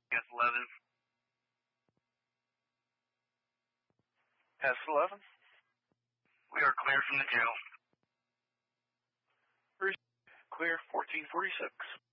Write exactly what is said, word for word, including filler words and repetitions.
S eleven. S eleven. We are clear from the jail. Clear fourteen forty-six.